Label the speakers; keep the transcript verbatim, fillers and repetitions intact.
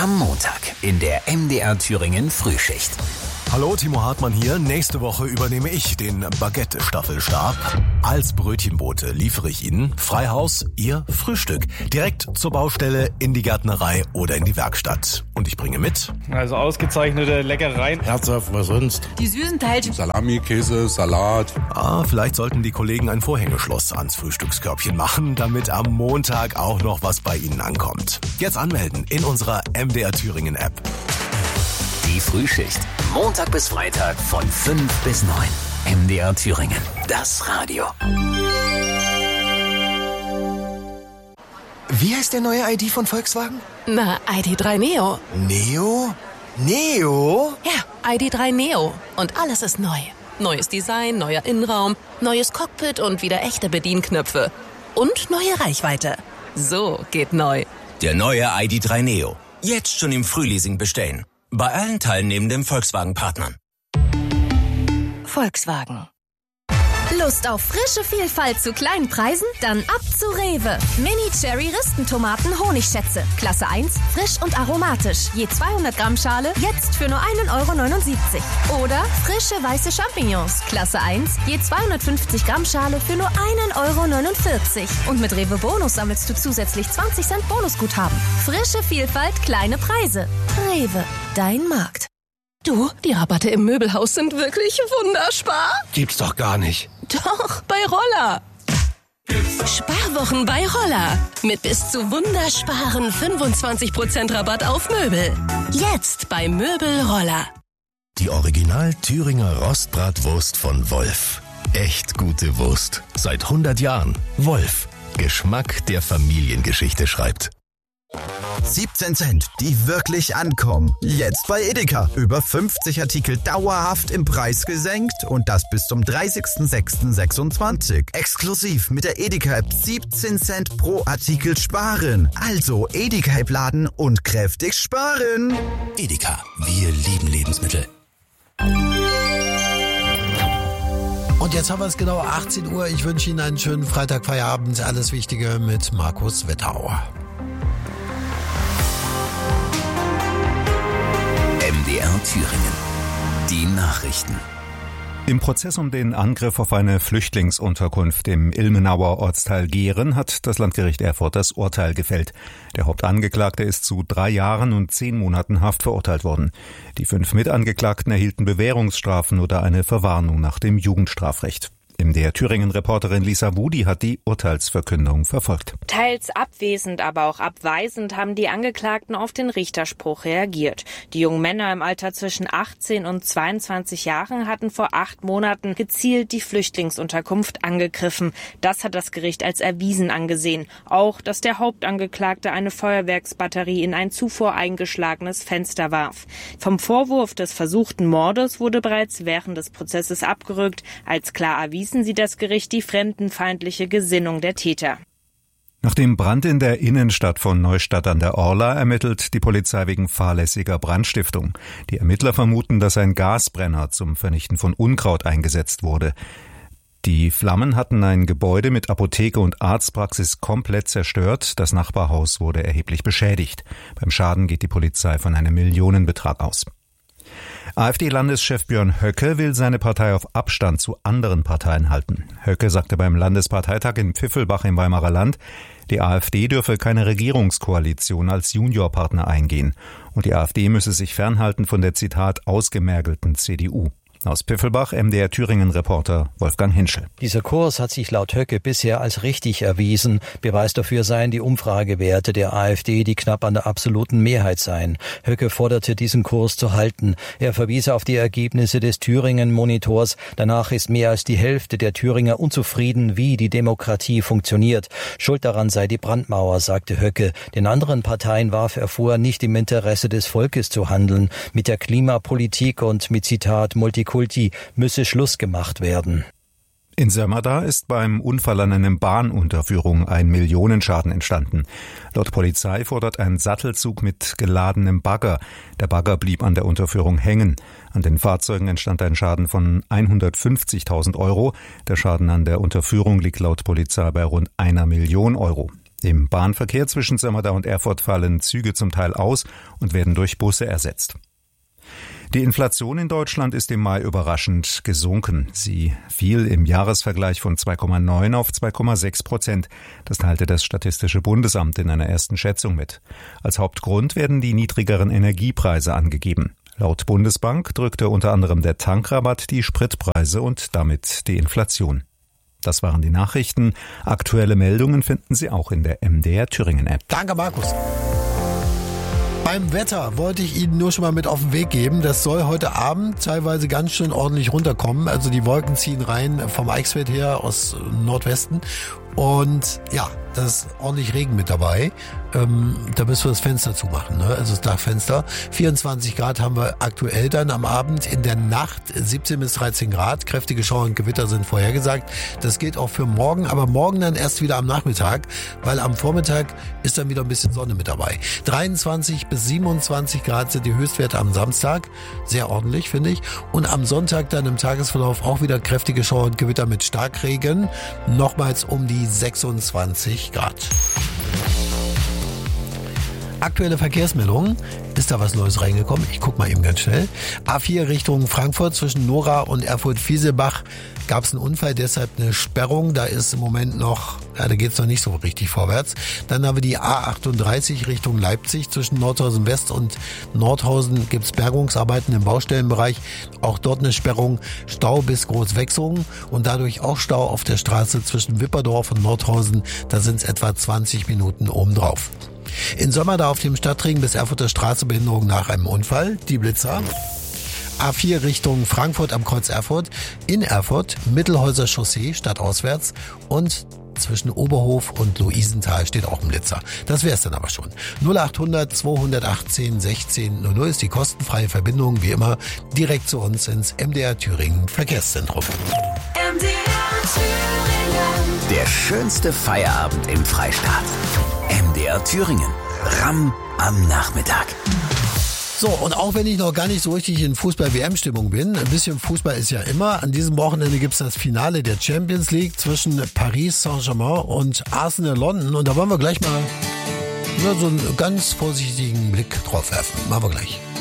Speaker 1: Am Montag in der M D R Thüringen Frühschicht.
Speaker 2: Hallo, Timo Hartmann hier. Nächste Woche übernehme ich den Baguette-Staffelstab. Als Brötchenbote liefere ich Ihnen Freihaus, Ihr Frühstück. Direkt zur Baustelle, in die Gärtnerei oder in die Werkstatt. Und ich bringe mit.
Speaker 3: Also ausgezeichnete Leckereien.
Speaker 4: Herzhaft, was sonst?
Speaker 5: Die süßen Teilchen.
Speaker 4: Salami, Käse, Salat.
Speaker 2: Ah, vielleicht sollten die Kollegen ein Vorhängeschloss ans Frühstückskörbchen machen, damit am Montag auch noch was bei Ihnen ankommt. Jetzt anmelden in unserer M D R Thüringen App.
Speaker 1: Die Frühschicht. Montag bis Freitag von fünf bis neun. M D R Thüringen. Das Radio.
Speaker 6: Wie heißt der neue I D von Volkswagen?
Speaker 7: Na, I D drei Neo.
Speaker 6: Neo? Neo?
Speaker 7: Ja, I D drei Neo. Und alles ist neu. Neues Design, neuer Innenraum, neues Cockpit und wieder echte Bedienknöpfe. Und neue Reichweite. So geht neu.
Speaker 8: Der neue I D drei Neo. Jetzt schon im Frühleasing bestellen. Bei allen teilnehmenden Volkswagen-Partnern.
Speaker 9: Volkswagen. Lust auf frische Vielfalt zu kleinen Preisen? Dann ab zu Rewe. Mini-Cherry-Ristentomaten Honigschätze. Klasse eins, frisch und aromatisch. Je zweihundert Gramm Schale, jetzt für nur ein Euro neunundsiebzig. Oder frische weiße Champignons. Klasse eins, je zweihundertfünfzig Gramm Schale für nur ein Euro neunundvierzig. Und mit Rewe Bonus sammelst du zusätzlich zwanzig Cent Bonusguthaben. Frische Vielfalt, kleine Preise. Rewe, dein Markt.
Speaker 7: Du, die Rabatte im Möbelhaus sind wirklich wunderspar.
Speaker 6: Gibt's doch gar nicht.
Speaker 7: Doch, bei Roller. Sparwochen bei Roller. Mit bis zu wundersparen fünfundzwanzig Prozent Rabatt auf Möbel. Jetzt bei Möbel Roller.
Speaker 10: Die Original Thüringer Rostbratwurst von Wolf. Echt gute Wurst. Seit hundert Jahren. Wolf. Geschmack, der Familiengeschichte schreibt.
Speaker 11: siebzehn Cent, die wirklich ankommen. Jetzt bei Edeka. Über fünfzig Artikel dauerhaft im Preis gesenkt und das bis zum dreißigsten sechsten sechsundzwanzig. Exklusiv mit der Edeka-App siebzehn Cent pro Artikel sparen. Also Edeka-App laden und kräftig sparen.
Speaker 8: Edeka, wir lieben Lebensmittel.
Speaker 12: Und jetzt haben wir es genau achtzehn Uhr. Ich wünsche Ihnen einen schönen Freitagfeierabend. Alles Wichtige mit Markus Wettau.
Speaker 1: M D R Thüringen. Die Nachrichten.
Speaker 13: Im Prozess um den Angriff auf eine Flüchtlingsunterkunft im Ilmenauer Ortsteil Gehren hat das Landgericht Erfurt das Urteil gefällt. Der Hauptangeklagte ist zu drei Jahren und zehn Monaten Haft verurteilt worden. Die fünf Mitangeklagten erhielten Bewährungsstrafen oder eine Verwarnung nach dem Jugendstrafrecht. M D R Thüringen-Reporterin Lisa Wudi hat die Urteilsverkündung verfolgt.
Speaker 14: Teils abwesend, aber auch abweisend haben die Angeklagten auf den Richterspruch reagiert. Die jungen Männer im Alter zwischen achtzehn und zweiundzwanzig Jahren hatten vor acht Monaten gezielt die Flüchtlingsunterkunft angegriffen. Das hat das Gericht als erwiesen angesehen. Auch, dass der Hauptangeklagte eine Feuerwerksbatterie in ein zuvor eingeschlagenes Fenster warf. Vom Vorwurf des versuchten Mordes wurde bereits während des Prozesses abgerückt. Als klar erwiesen sie das Gericht die fremdenfeindliche Gesinnung der Täter.
Speaker 13: Nach dem Brand in der Innenstadt von Neustadt an der Orla ermittelt die Polizei wegen fahrlässiger Brandstiftung. Die Ermittler vermuten, dass ein Gasbrenner zum Vernichten von Unkraut eingesetzt wurde. Die Flammen hatten ein Gebäude mit Apotheke und Arztpraxis komplett zerstört. Das Nachbarhaus wurde erheblich beschädigt. Beim Schaden geht die Polizei von einem Millionenbetrag aus. AfD-Landeschef Björn Höcke will seine Partei auf Abstand zu anderen Parteien halten. Höcke sagte beim Landesparteitag in Pfiffelbach im Weimarer Land, die AfD dürfe keine Regierungskoalition als Juniorpartner eingehen und die AfD müsse sich fernhalten von der, Zitat, ausgemergelten C D U. Aus Pfiffelbach, M D R Thüringen-Reporter Wolfgang Henschel.
Speaker 15: Dieser Kurs hat sich laut Höcke bisher als richtig erwiesen. Beweis dafür seien die Umfragewerte der AfD, die knapp an der absoluten Mehrheit seien. Höcke forderte, diesen Kurs zu halten. Er verwies auf die Ergebnisse des Thüringen-Monitors. Danach ist mehr als die Hälfte der Thüringer unzufrieden, wie die Demokratie funktioniert. Schuld daran sei die Brandmauer, sagte Höcke. Den anderen Parteien warf er vor, nicht im Interesse des Volkes zu handeln. Mit der Klimapolitik und mit, Zitat, Multikulti müsse Schluss gemacht werden.
Speaker 13: In Sömmerda ist beim Unfall an einer Bahnunterführung ein Millionenschaden entstanden. Laut Polizei fordert ein Sattelzug mit geladenem Bagger. Der Bagger blieb an der Unterführung hängen. An den Fahrzeugen entstand ein Schaden von hundertfünfzigtausend Euro. Der Schaden an der Unterführung liegt laut Polizei bei rund einer Million Euro. Im Bahnverkehr zwischen Sömmerda und Erfurt fallen Züge zum Teil aus und werden durch Busse ersetzt. Die Inflation in Deutschland ist im Mai überraschend gesunken. Sie fiel im Jahresvergleich von zwei Komma neun auf zwei Komma sechs Prozent. Das teilte das Statistische Bundesamt in einer ersten Schätzung mit. Als Hauptgrund werden die niedrigeren Energiepreise angegeben. Laut Bundesbank drückte unter anderem der Tankrabatt die Spritpreise und damit die Inflation. Das waren die Nachrichten. Aktuelle Meldungen finden Sie auch in der M D R Thüringen App.
Speaker 12: Danke, Markus. Beim Wetter wollte ich Ihnen nur schon mal mit auf den Weg geben. Das soll heute Abend teilweise ganz schön ordentlich runterkommen. Also die Wolken ziehen rein vom Eichsfeld her aus Nordwesten. Und ja, da ist ordentlich Regen mit dabei. Ähm, da müssen wir das Fenster zumachen, ne? Also das Dachfenster. vierundzwanzig Grad haben wir aktuell dann am Abend. In der Nacht siebzehn bis dreizehn Grad. Kräftige Schauer und Gewitter sind vorhergesagt. Das gilt auch für morgen, aber morgen dann erst wieder am Nachmittag, weil am Vormittag ist dann wieder ein bisschen Sonne mit dabei. dreiundzwanzig bis siebenundzwanzig Grad sind die Höchstwerte am Samstag. Sehr ordentlich, finde ich. Und am Sonntag dann im Tagesverlauf auch wieder kräftige Schauer und Gewitter mit Starkregen. Nochmals um die sechsundzwanzig Grad. Aktuelle Verkehrsmeldungen. Ist da was Neues reingekommen? Ich guck mal eben ganz schnell. A vier Richtung Frankfurt zwischen Nora und Erfurt-Fieselbach gab es einen Unfall, deshalb eine Sperrung. Da ist im Moment noch, ja, da geht's noch nicht so richtig vorwärts. Dann haben wir die A achtunddreißig Richtung Leipzig zwischen Nordhausen West und Nordhausen gibt's Bergungsarbeiten im Baustellenbereich. Auch dort eine Sperrung, Stau bis Großwechsungen und dadurch auch Stau auf der Straße zwischen Wipperdorf und Nordhausen. Da sind's etwa zwanzig Minuten obendrauf. In Sömmerda auf dem Stadtring bis Erfurter Straße Behinderung nach einem Unfall. Die Blitzer. A vier Richtung Frankfurt am Kreuz Erfurt. In Erfurt Mittelhäuser Chaussee stadtauswärts und zwischen Oberhof und Luisenthal steht auch ein Blitzer. Das wär's dann aber schon. null achthundert zweihundertachtzehn sechzehn null null ist die kostenfreie Verbindung, wie immer, direkt zu uns ins M D R Thüringen Verkehrszentrum.
Speaker 1: M D R Thüringen. Der schönste Feierabend im Freistaat. M D R Thüringen. Ramm am Nachmittag.
Speaker 12: So, und auch wenn ich noch gar nicht so richtig in Fußball-W M-Stimmung bin, ein bisschen Fußball ist ja immer. An diesem Wochenende gibt's das Finale der Champions League zwischen Paris Saint-Germain und Arsenal London. Und da wollen wir gleich mal nur so einen ganz vorsichtigen Blick drauf werfen. Machen wir gleich.